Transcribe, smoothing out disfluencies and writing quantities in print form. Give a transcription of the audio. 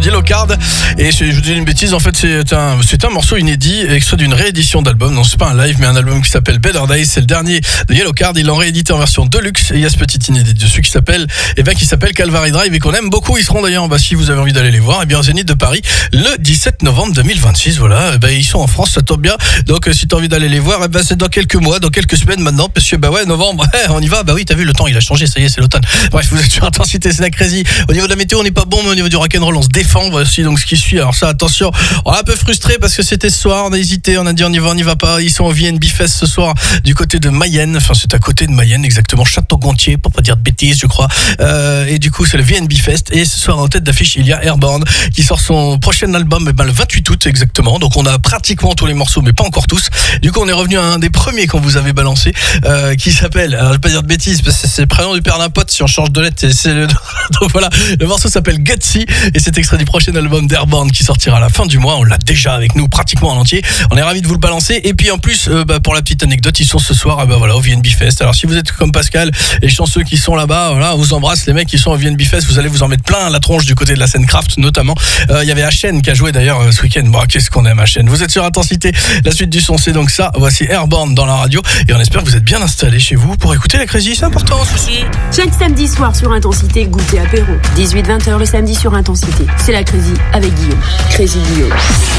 Yellow Card. Et je vous dis une bêtise, en fait c'est un morceau inédit, extrait d'une réédition d'album. Non, c'est pas un live, mais un album qui s'appelle Better Days. C'est le dernier de Yellow Card. Ils l'ont réédité en version deluxe. Et il y a ce petit inédit dessus qui s'appelle Calvary Drive et qu'on aime beaucoup. Ils seront d'ailleurs, si vous avez envie d'aller les voir, au Zénith de Paris le 17 novembre 2026. Voilà, ils sont en France, ça tombe bien. Donc si t'as envie d'aller les voir, c'est dans quelques mois, dans quelques semaines maintenant, parce que novembre, on y va. Oui, t'as vu, le temps il a changé, ça y est, c'est l'automne. Bref, vous êtes sur Intensité, c'est la crazy. Au niveau de la météo, on n'est pas bon, mais au niveau du rock'n'roll, on se défend. Voici donc ce qui suit. Alors ça, attention, on est un peu frustré parce que c'était ce soir, on a hésité, on a dit on y va pas. Ils sont au VNB Fest ce soir du côté de Mayenne. Enfin, c'est à côté de Mayenne, exactement, Château-Gontier, pour pas dire de bêtises, je crois. Et du coup, c'est le VNB Fest. Et ce soir, en tête d'affiche, il y a Airborne qui sort son prochain album le 28 août exactement. Donc on a pratiquement tous les morceaux, mais pas encore tous. Du coup, on est revenu à un des premiers qu'on vous avait balancé, qui s'appelle, alors je vais pas dire de bêtises parce que c'est le prénom du père d'un pote, si on change de lettre, donc voilà, le morceau s'appelle Gutsy et c'est extrait du prochain album d'Airborne qui sortira à la fin du mois. On l'a déjà avec nous pratiquement en entier. On est ravis de vous le balancer. Et puis en plus, pour la petite anecdote, ils sont ce soir au VNB Fest. Alors si vous êtes comme Pascal et chanceux qui sont là-bas, voilà, on vous embrasse les mecs qui sont au VNB Fest. Vous allez vous en mettre plein la tronche du côté de la scène craft notamment. Il y avait HN qui a joué d'ailleurs ce week-end. Bon, qu'est-ce qu'on aime HN. Vous êtes sur Intensité. La suite du son, c'est donc ça. Voici Airborne dans la radio et on espère que vous êtes bien installés chez vous pour écouter la Crazy. C'est important ceci. Chaque samedi soir sur Intensité, goûter apéro. 18-20h le samedi sur Intensité. C'est la Crazy avec Guillaume. Crazy Guillaume.